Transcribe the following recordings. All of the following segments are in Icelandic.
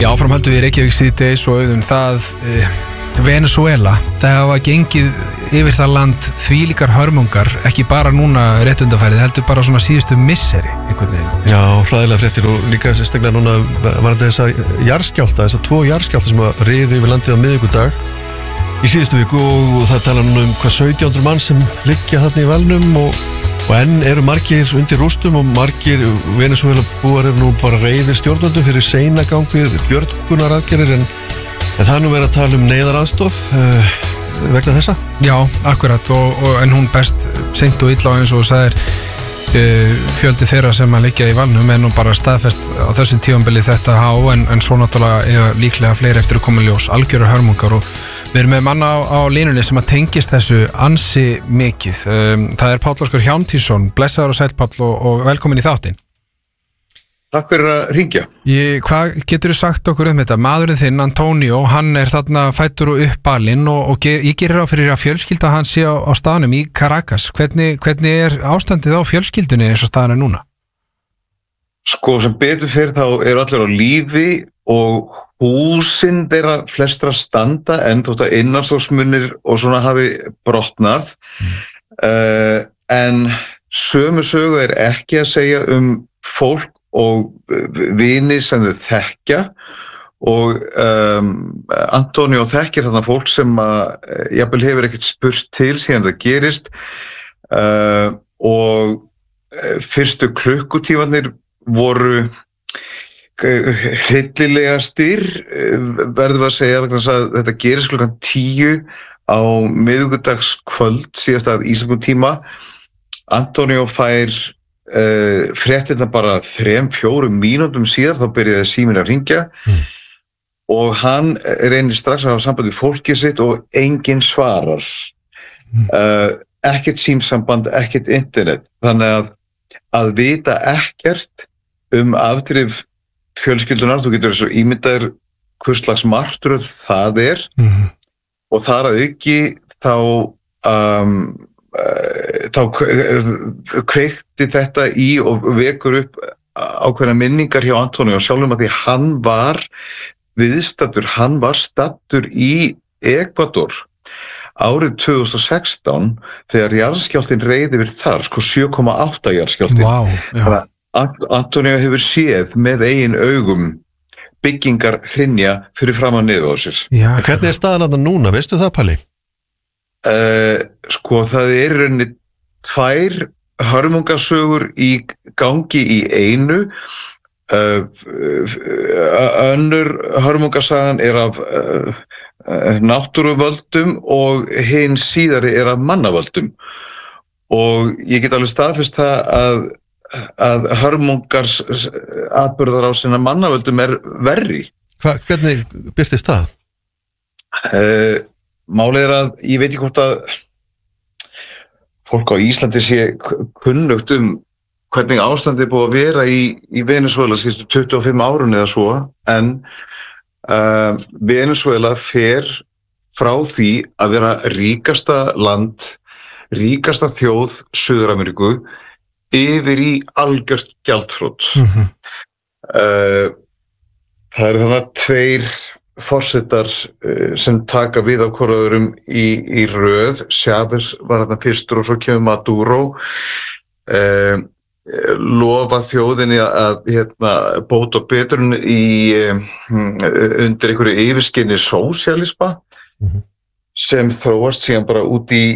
Já, framhaldum við Reykjavík síðdegis og Auðun það Venezuela, það hafa gengið yfir það land þvílíkar hörmungar, ekki bara núna rétt undanfærið, heldur bara svona síðustu misseri einhvern veginn. Já, hræðilega fréttir og líka sérstaklega núna varandi þessa jarðskjálfta, þessa 2 jarðskjálfta sem að riðu yfir landið á miðvikudag í síðustu viku og það tala núna hvað 1700 mann sem liggja þarna í valnum og enn eru margir undir rústum og margir Venezuela búar eru nú bara reiðir stjórnvöldum fyrir seinagang við björgunaraðgerðir en það nú verið að tala neyðaraðstoð vegna þessa? Já, akkurat en hún best seint og illa eins og sagðir fjöldi þeirra sem að liggja í valnum en nú bara staðfest á þessum tímabili þetta en svo náttúrulega líklega fleiri eftir að koma ljós algjörar hörmungar og við erum með manna á línunni sem að tengist þessu ansi mikið. Það er Páll Óskar Hjálmtýsson, blessaður og sæll Páll og velkomin í þáttinn. Takk fyrir að hringja. Hvað getur þú sagt okkur þetta? Maðurinn þinn, Antonio, hann er þarna fæddur og uppalinn og ég gerir á fyrir að fjölskylda hans sé á staðnum í Caracas. Hvernig er ástandið á fjölskyldunni eins og staðan er núna? Sko sem betur fyrir þá eru allir á lífi og húsin þeirra flestra standa en þótt að innanstokksmunir og svona hafi brotnað en sömu sögu er ekki að segja fólk og vini sem þau þekkja og Antonio þekkir þarna fólk sem að jafnvel hefur ekkert spurst til síðan það gerist og fyrstu klukkutímanir voru hryllilegastir verðum við að segja vegna að þetta gerist klukkan 10 á miðvikudagskvöld síðast að íslenskum tíma. Antonio fær fréttirnar bara 3-4 mínútum síðar þá byrjaði síminn að hringja og hann reynir strax að hafa samband við fólkið sitt og enginn svarar ekkert símsamband, ekkert internet þannig að vita ekkert afdrif fjölskyldunar, þú getur þessu ímyndaðir hvers slags martröð það er og þar að auki þá kveikti þetta í og vekur upp ákveðna minningar hjá Antonio sjálfum að því hann var stattur í Ekvador árið 2016 þegar jarðskjálftinn reið yfir þar, sko 7,8 jarðskjálftinn. Wow, já. Antonio hefur séð með eigin augum byggingar hrynja fyrir framan niður á sér. Já, hvernig er staðan þarna núna, veistu það Palli? Sko það er rauninni 2 hörmungasögur í gangi í einu önnur hörmungasagan er af náttúruvöldum og hinn síðari er af mannavöldum og ég get alveg staðfest það að hörmungars atburðarásin af mannavöldum er verri. Hvernig birtist það? Málið er að ég veit ekki hvort að fólk á Íslandi sé kunnugt hvernig ástandið er búið að vera í Venezuela síðustu 25 árun eða svo en Venezuela fer frá því að vera ríkasta land, ríkasta þjóð Suður-Ameríku yfir í algjört gjaldþrot. Það eru þannig 2 forsetar sem taka við af hvor öðrum í röð. Chávez var þarna fyrstur og svo kemur Maduro lofa þjóðinni að bóta og betrun undir einhverju yfirskinni sósíalisma sem þróast síðan bara út í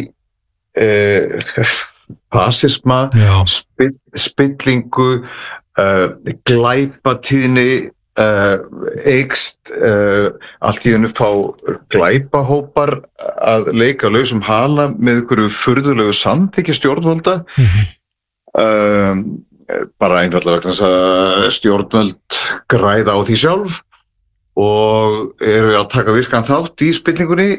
fasisma, spillingu, glæpatíðni eykst, allt í einu fá glæpahópar að leika lausum hala með einhverju furðulegu samþykki stjórnvalda bara einfaldlega vegna þess að stjórnvöld græða á því sjálf og eru að taka virkan þátt í spillingunni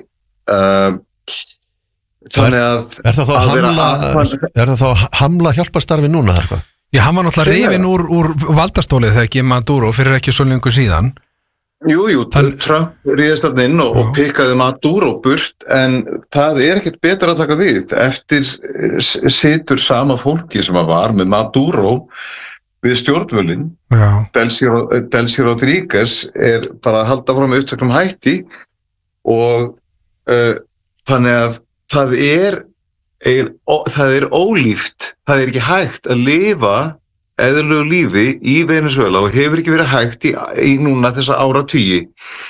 þannig að Er það þá að hamla hjálparstarfi núna eitthvað? Já, hann var náttúrulega rifinn úr valdastólið þegar ekki Maduro fyrir ekki svo lengur síðan. Jú, Trump réðist þarna inn og pikkaði Maduro burt en það er ekkert betra að taka við. Eftir situr sama fólki sem var með Maduro við stjórnvölin. Delcy Rodríguez bara að halda fram upptökum hætti og þannig að það er ólíft, það er ekki hægt að lifa eðlilegu lífi í Venezuela og hefur ekki verið hægt í núna þessa áratugi.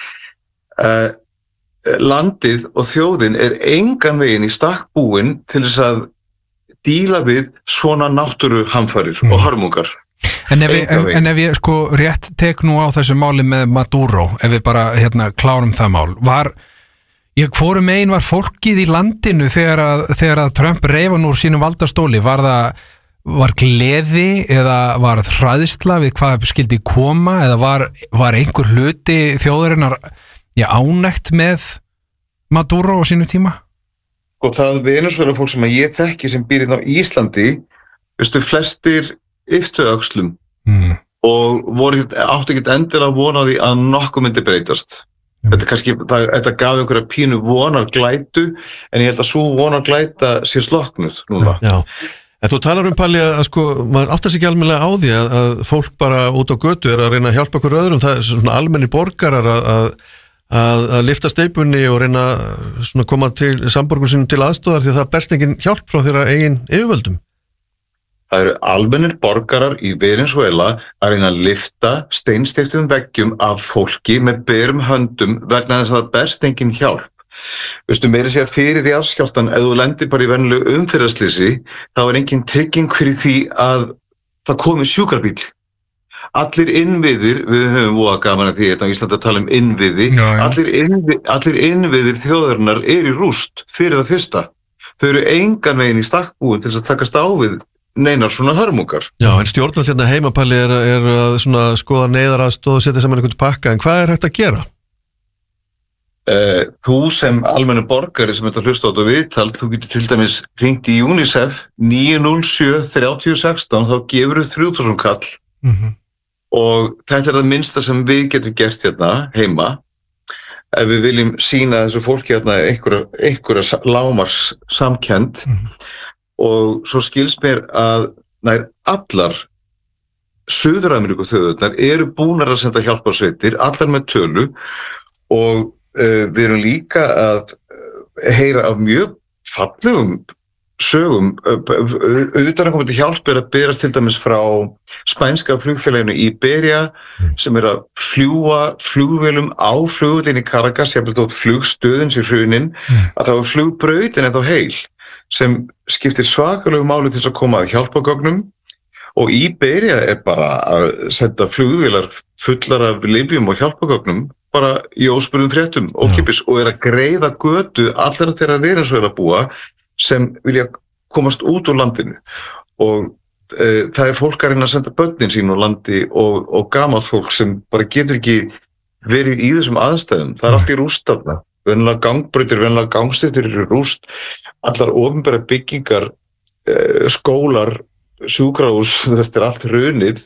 Landið og þjóðin engan veginn í stakk búin til þess að díla við svona náttúruhamfarir og hörmungar. En ef ég sko rétt tek nú á þessu máli með Maduro, ef við bara klárum það mál, hvorum megin var fólkið í landinu þegar að Trump reif hann úr sínum valdastóli? Var gleði eða var hræðsla við hvað skildi koma eða var einhver hluti þjóðarinnar ánægt með Maduro á sínum tíma? Og það Venezuela fólk sem ég þekki sem býr á Íslandi, veistu, flestir yftu öxlum og áttu ekkert endilega vona á því að nokkuð myndi breytast. Þetta gaf einhverja pínu vonarglætu, en ég held að svo vonarglæta sé slokknuð núna. Já. En þú talar Palli að sko, maður áttar sig ekki almennilega á því að fólk bara út á götu að reyna að hjálpa hver öðrum, það svona almennir borgarar að lyfta steypunni og reyna svona koma til samborgum sínum til aðstóðar því að það berst engin hjálp frá þeirra eigin yfirvöldum. Það eru almennir borgarar í Venezuela að reyna að lyfta steinsteyptum veggjum af fólki með berum höndum vegna þess að það berst engin hjálp. Veistu, meira segja fyrir jarðskjálftan, ef þú lendir bara í venjulegu umferðarslysi, þá engin trygging fyrir því að það komi sjúkrabíll. Allir innviðir, við höfum voða gaman að því á Íslandi að tala innviði, allir innviðir þjóðarinnar í rúst fyrir það fyrsta. Þau eru engan veginn í stakk búin til þess að takast á við neinar svona hörmungar. Já, en stjórnvöld heima, Palli, að svona skoða neyðaraðstoð og setja saman einhvern pakka, en hvað hægt að gera? Þú sem almennur borgari sem þetta hlusta á þetta viðtal, þú getur til dæmis hringt í UNICEF 907 3016, þá gefur þau 3000 kall og þetta það minnsta sem við getum gert hérna heima ef við viljum sýna þessu fólki hérna einhverja lámars samkennd og svo skilst mér að nær allar Suður-Ameríku þjóðirnar eru búnar að senda hjálparsveitir, allar með tölu og við erum líka að heyra af mjög fallegum sögum. Utanaðkomandi hjálp að berast til dæmis frá spænska flugfélaginu Iberia sem að fljúga flugvélum á flugvöllinn í Caracas, jafnvel þótt flugstöðin sé hrunin, að það var flugbrautin ennþá heil sem skiptir svakalegu máli til þess að koma að hjálpagögnum og Iberia bara að senda flugvélar fullar af lyfjum og hjálpagögnum bara í óspurðum fréttum og kipis og að greiða götu allar þeirra Venezuela búa sem vilja komast út úr landinu og það fólk að reyna að senda börnin sín úr landi og gamalt fólk sem bara getur ekki verið í þessum aðstæðum. Það allt í rúst þarna. Venjulega gangbrautir, venjulega gangstéttir eru rúst. Allar opinbera byggingar, skólar, sjúkrahús, þetta allt hrunið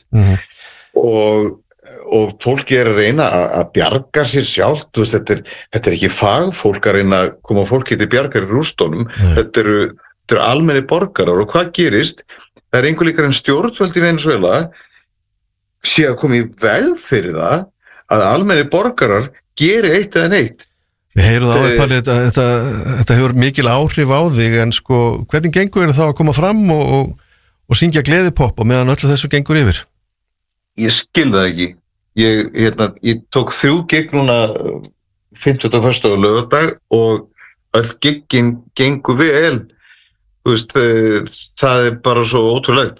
og fólki að reyna að bjarga sér sjálft, þú veist, þetta ekki fagfólk að reyna að koma fólki til bjargar í rústunum, þetta eru almennir borgarar og hvað gerist? Það einhver líkar en stjórnvöld í Venezuela sé að koma í veg fyrir það að almennir borgarar geri eitt eða neitt. Við heyrum það á Palli, þetta hefur mikil áhrif á þig en sko, hvernig gengur þá að koma fram og syngja gleðipopp og meðan öllu þessu gengur yfir? Ég skil það ekki. Ég tók 3 gig núna 50. og laugardag og öll giggin gengur vel. Þú veist, það bara svo ótrúlegt.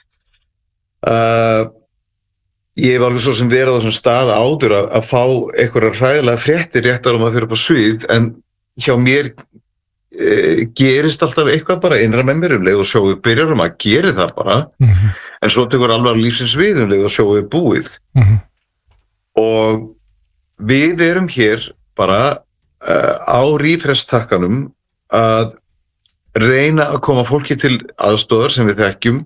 Ég hef alveg svo sem verið á þessum stað áður að fá einhverjar hræðilega fréttir réttar að fyrir upp á svið, en hjá mér gerist alltaf eitthvað bara innra með mér leið og sjóðu byrjar að gera það bara, en svo tekur alveg lífsins við leið og sjóðu búið. Og við erum hér bara á rífrestakkanum að reyna að koma fólki til aðstóðar sem við þekkjum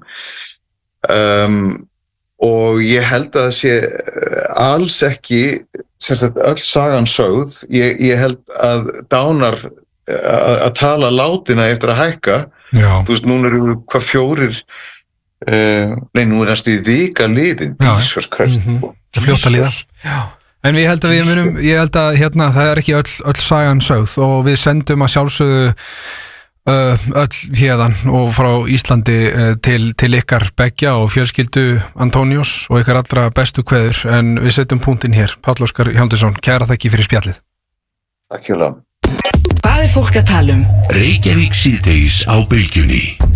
og ég held að það sé alls ekki sem sagt öll sagan sögð. Ég held að dánar að tala látina eftir að hækka. Þú veist, núna eru hvað Nei, nú næstu í vika liðin. Jesus Christ. Það fljótt að líða. Já. En ég held að hérna, það ekki öll sagan sögð og við sendum að sjálfsögðu öll hérðan og frá Íslandi til ykkar beggja og fjölskyldu Antóníus og ykkar allra bestu kveður, en við setjum punktinn hér. Páll Óskar Hjálmtýsson, kæra þakki fyrir spjallið. Takk hjá. Hvað fólk að tala um? Reykjavík síðdegis á Bylgjunni.